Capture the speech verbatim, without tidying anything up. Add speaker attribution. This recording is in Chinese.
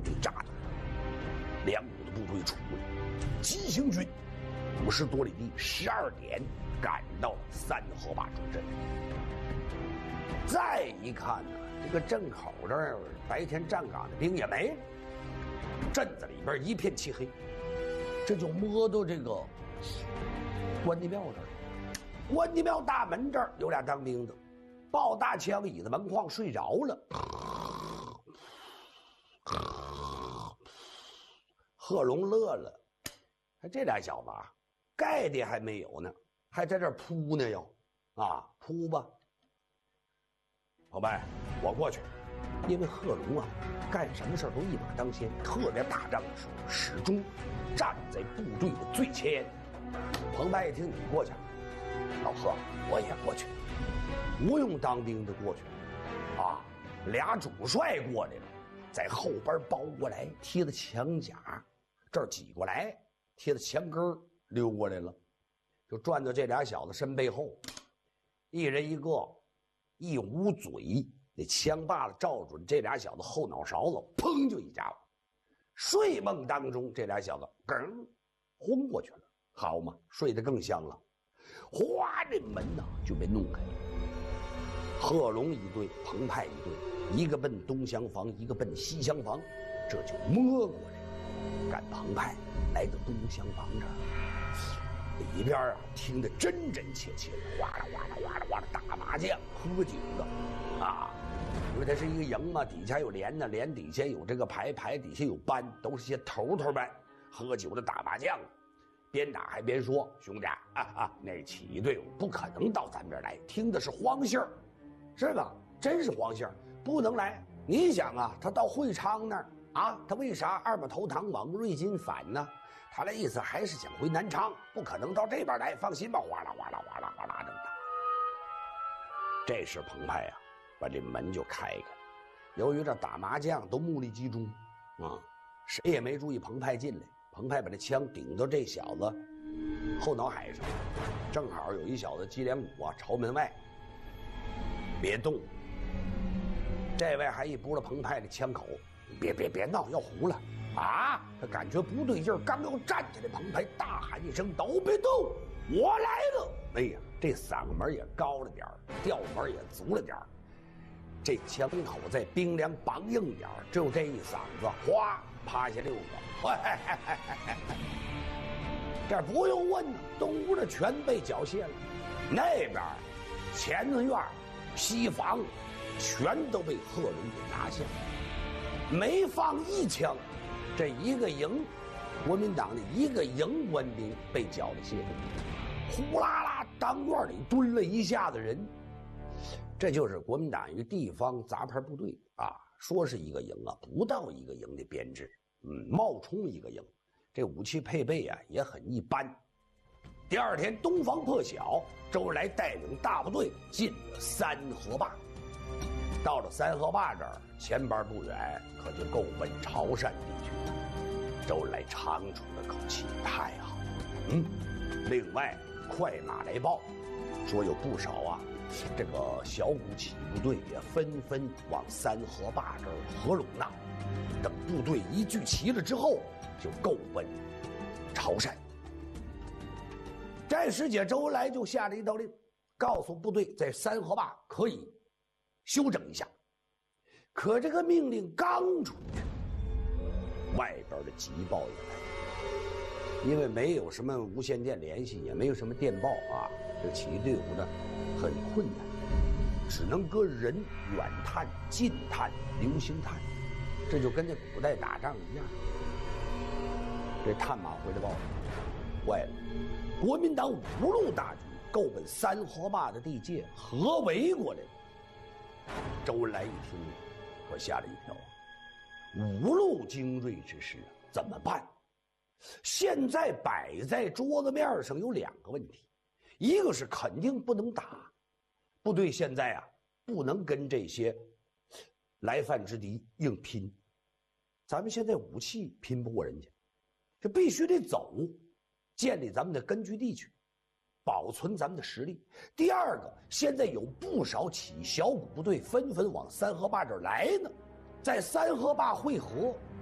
Speaker 1: 给炸掉了。两股的部队出来，急行军五十多里地，十二点赶到了三河坝主阵。再一看呢，这个镇口这儿白天站岗的兵也没了，镇子里边一片漆黑。这就摸到这个关帝庙这儿，关帝庙大门这儿有俩当兵的，抱大枪倚在门框睡着了。贺龙乐了，还这俩小子啊，盖的还没有呢，还在这儿扑呢哟，啊，扑吧。老白，我过去。因为贺龙啊，干什么事都一马当先，特别打仗的时候始终站在部队的最前。彭白一听你过去，老贺我也过去，不用当兵的过去，啊，俩主帅过来了，在后边包过来，贴着枪甲，这儿挤过来，贴着墙根溜过来了，就转到这俩小子身背后，一人一个，一捂嘴。那枪把子照准这俩小子后脑勺子，砰就一家伙。睡梦当中，这俩小子梗昏过去了。好嘛，睡得更香了。哗，这门呐就被弄开了。贺龙一队，彭派一队，一个奔东厢房，一个奔西厢房，这就摸过来，赶彭派来到东厢房这儿。里边啊，听得真真切切的，哗啦哗啦哗啦哗啦打麻将、喝酒的，啊，因为它是一个营嘛，底下有连呢，连底下有这个排，排底下有班，都是些头头们，喝酒的、打麻将，边打还边说：“兄弟啊啊，那起义队伍不可能到咱们这儿来，听的是荒信儿，是吧？真是荒信儿，不能来。你想啊，他到会昌那儿啊，他为啥二马投唐往瑞金反呢？他的意思还是想回南昌，不可能到这边来。放心吧，哗啦哗啦哗啦哗啦这么打。这时彭派啊，把这门就开开。由于这打麻将都目力集中啊，谁也没注意彭派进来。彭派把这枪顶到这小子后脑海上，正好有一小子脊梁骨啊朝门外，别动。这位还一拨了彭派的枪口，别别别闹，要糊了啊！他感觉不对劲儿，刚要站起来，彭派大喊一声：“都别动，我来了！”哎呀，这嗓门也高了点儿，调门也足了点儿，这枪口在冰凉梆硬点儿，就这一嗓子，哗，趴下六个。这不用问了，东屋的全被缴械了，那边前院、西房全都被贺龙给拿下，没放一枪，这一个营，国民党的一个营官兵被缴了械，呼啦啦，当院里蹲了一下子人。这就是国民党一个地方杂牌部队啊，说是一个营啊，不到一个营的编制，嗯，冒充一个营，这武器配备啊也很一般。第二天东方破晓，周恩来带领大部队进了三河坝。到了三河坝这儿，前边不远可就够奔潮汕地区了。周恩来长出了口气，太好了。嗯，另外快马来报，说有不少啊，这个小股起义部队也纷纷往三河坝这儿合拢呐。等部队一聚齐了之后，就够奔潮汕。这时节，周恩来就下了一道令，告诉部队在三河坝可以休整一下。可这个命令刚出去，外边的急报也来了，因为没有什么无线电联系，也没有什么电报啊，这起义队伍呢很困难，只能搁人远探、近探、流星探，这就跟这古代打仗一样。这探马回来报，坏了，国民党五路大军够奔三河坝的地界合围过来了。周恩来一听，可吓了一跳啊！五路精锐之师啊，怎么办？现在摆在桌子面上有两个问题，一个是肯定不能打，部队现在啊不能跟这些来犯之敌硬拼，咱们现在武器拼不过人家，这必须得走，建立咱们的根据地去，保存咱们的实力。第二个，现在有不少起义小股部队纷纷往三河坝这儿来呢，在三河坝会合，